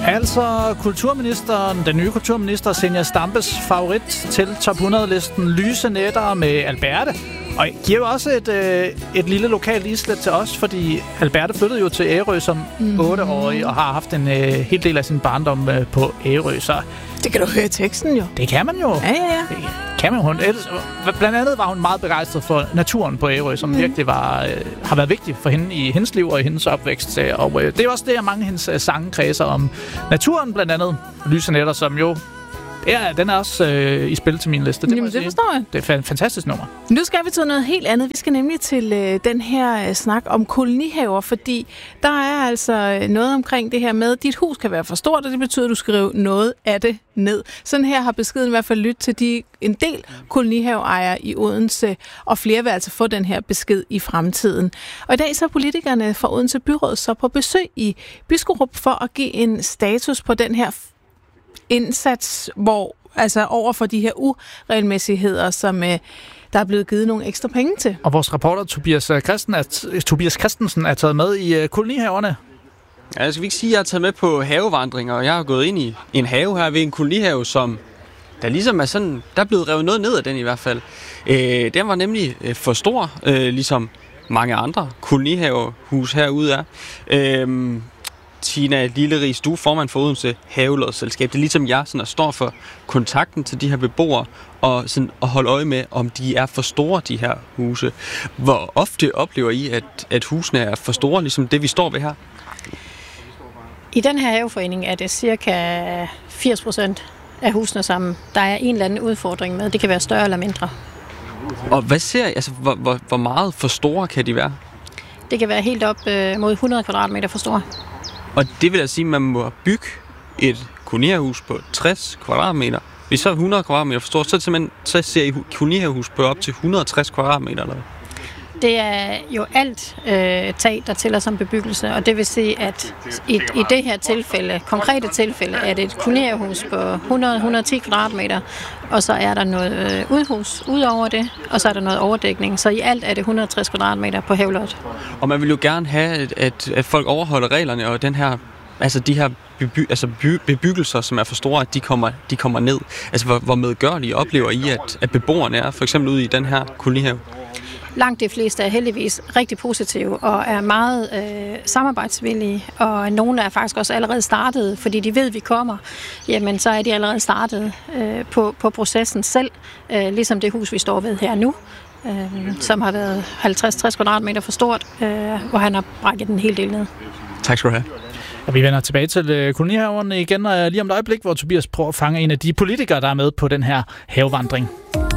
Altså kulturministeren, den nye kulturminister Zenia Stampes favorit til top 100-listen, Lyse nætter med Alberte. Og jeg giver jo også et lille lokalt islet til os, fordi Alberte flyttede jo til Ærø som 8-årig og har haft en hel del af sin barndom på Ærø. Så det kan du høre i teksten jo. Det kan man jo. Ja. Det kan man jo. Blandt andet var hun meget begejstret for naturen på Ærø, som virkelig har været vigtig for hende i hendes liv og i hendes opvækst. Og det er også det, at mange af hendes sange kredser om naturen, blandt andet Lyse nætter, som jo den er også i spil til min liste. Det forstår jeg. Det er et fantastisk nummer. Nu skal vi til noget helt andet. Vi skal nemlig til den her snak om kolonihaver, fordi der er altså noget omkring det her med, at dit hus kan være for stort, og det betyder, at du skriver noget af det ned. Sådan her har beskeden i hvert fald lyttet til en del kolonihaveejere i Odense, og flere vil altså få den her besked i fremtiden. Og i dag så er politikerne fra Odense Byråd så på besøg i Biskurup for at give en status på den her indsats, hvor altså over for de her uregelmæssigheder, som der er blevet givet nogle ekstra penge til. Og vores reporter Tobias Christensen er taget med i kolonihaverne. Ja, jeg skal ikke sige, at jeg er taget med på havevandringer, og jeg har gået ind i en have her ved en kolonihave, som der ligesom er sådan, der er blevet revet noget ned af den i hvert fald. Den var nemlig for stor, ligesom mange andre kolonihavehus herude er. Tina Lilleris, du er formand for Odense Havelådsselskab. Det er ligesom jeg, sådan, der står for kontakten til de her beboere og sådan at holde øje med, om de er for store, de her huse. Hvor ofte oplever I, at husene er for store, ligesom det, vi står ved her? I den her haveforening er det cirka 80% af husene sammen. Der er en eller anden udfordring med. Det kan være større eller mindre. Og hvad ser I? Altså, hvor meget for store kan de være? Det kan være helt op mod 100 kvadratmeter for store. Og det vil altså sige, at man må bygge et kolonihavehus på 60 kvadratmeter. Hvis så er 100 kvadratmeter for stort, så ser I kolonihavehus på op til 160 kvadratmeter. Eller? Det er jo alt tag, der tæller som bebyggelse, og det vil sige, at i det her tilfælde, konkrete tilfælde, er det et kolonihavehus på 100-110 kvadratmeter, og så er der noget udhus ud over det, og så er der noget overdækning. Så i alt er det 160 kvadratmeter på havelot. Og man vil jo gerne have, at folk overholder reglerne, og den her, altså de her bebyggelser, som er for store, at de kommer ned. Altså hvor medgørlige oplever I, at beboerne er, for eksempel ude i den her kolonihave? Langt de fleste er heldigvis rigtig positive og er meget samarbejdsvillige, og nogle er faktisk også allerede startet, fordi de ved, at vi kommer. Jamen, så er de allerede startet på processen selv, ligesom det hus, vi står ved her nu, som har været 50-60 kvadratmeter for stort, hvor han har brækket en hel del ned. Tak skal du have. Og vi vender tilbage til kolonihaverne igen lige om et øjeblik, hvor Tobias prøver at fange en af de politikere, der er med på den her havevandring.